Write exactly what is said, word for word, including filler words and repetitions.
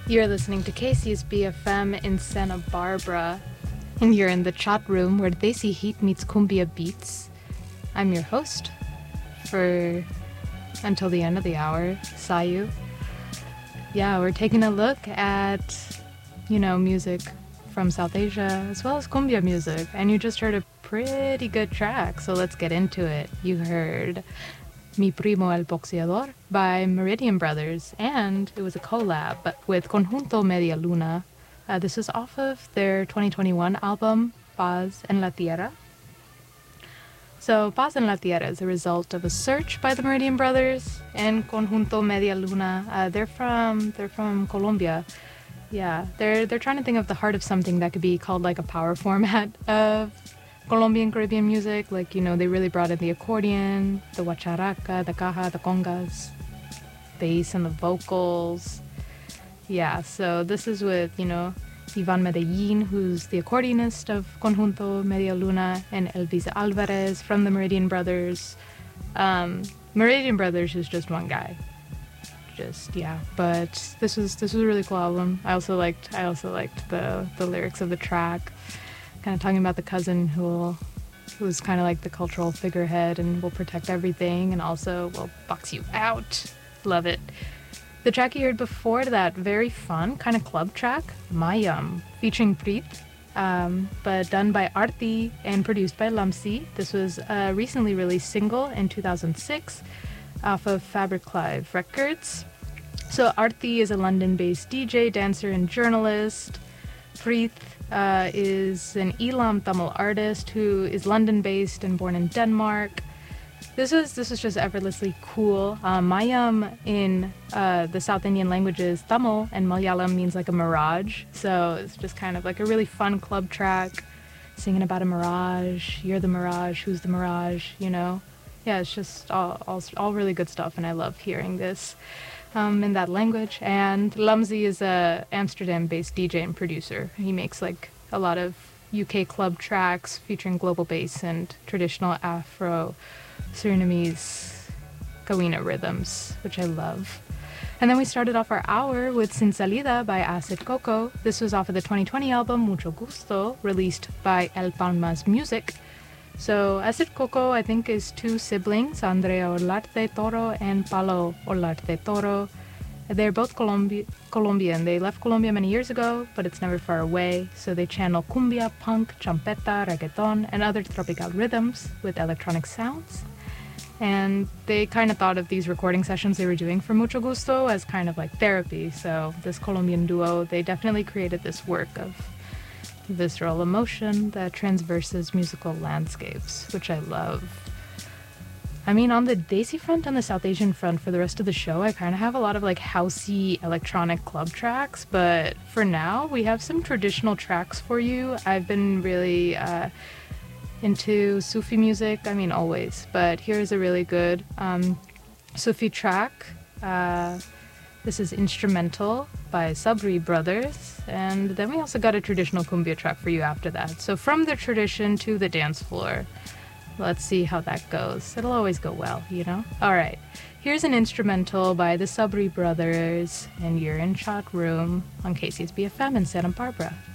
You're listening to Casey's B F M in Santa Barbara, and you're in the chat room where Desi Heat meets Cumbia Beats. I'm your host for until the end of the hour, Sayu. Yeah, we're taking a look at, you know, music from South Asia as well as cumbia music, and you just heard a pretty good track, so let's get into it. You heard Mi Primo El Boxeador by Meridian Brothers, and it was a collab but with Conjunto Media Luna. Uh, this is off of their twenty twenty-one album, Paz en la Tierra. So Paz en la Tierra is a result of a search by the Meridian Brothers and Conjunto Media Luna. Uh, they're from they're from Colombia. Yeah, they're they're trying to think of the heart of something that could be called like a power format of Colombian Caribbean music. Like, you know, they really brought in the accordion, the guacharaca, the caja, the congas, bass and the vocals. Yeah, so this is with, you know, Ivan Medellin, who's the accordionist of Conjunto Media Luna, and Elvis Alvarez from the Meridian Brothers. Um, Meridian Brothers is just one guy. Just, yeah, but this was this was a really cool album. I also liked I also liked the the lyrics of the track, kind of talking about the cousin who will, who's kind of like the cultural figurehead and will protect everything and also will box you out. Love it. The track you heard before that, very fun, kind of club track, Mayam, featuring Preet, um, but done by Arti and produced by Lamsi. This was a recently released single in two thousand six off of Fabric Live Records. So Arti is a London-based D J, dancer, and journalist. Preet uh, is an Elam Tamil artist who is London-based and born in Denmark. This is this is just effortlessly cool. Uh, Mayam in uh, the South Indian languages, Tamil and Malayalam means like a mirage. So it's just kind of like a really fun club track, singing about a mirage. You're the mirage. Who's the mirage? You know? Yeah, it's just all all, all really good stuff, and I love hearing this um, in that language. And Lamzi is a Amsterdam-based D J and producer. He makes like a lot of U K club tracks featuring global bass and traditional Afro Surinamese Kawina rhythms, which I love. And then we started off our hour with Sin Salida by Acid Coco. This was off of the twenty twenty album Mucho Gusto, released by El Palmas Music. So Acid Coco, I think, is two siblings, Andrea Olarte Toro and Paulo Olarte Toro. They're both Colombi- Colombian. They left Colombia many years ago, but it's never far away. So they channel cumbia, punk, champeta, reggaeton, and other tropical rhythms with electronic sounds. And they kind of thought of these recording sessions they were doing for Mucho Gusto as kind of like therapy. So this Colombian duo, they definitely created this work of visceral emotion that transverses musical landscapes, which I love. I mean, on the Desi front, on the South Asian front, for the rest of the show, I kind of have a lot of like housey electronic club tracks, but for now, we have some traditional tracks for you. I've been really uh, into Sufi music, I mean, always, but here's a really good um, Sufi track. Uh, This is Instrumental by Sabri Brothers, and then we also got a traditional cumbia track for you after that. So from the tradition to the dance floor, let's see how that goes. It'll always go well, you know? All right, here's an instrumental by the Sabri Brothers, and you're in Chat Room on Casey's B F M in Santa Barbara.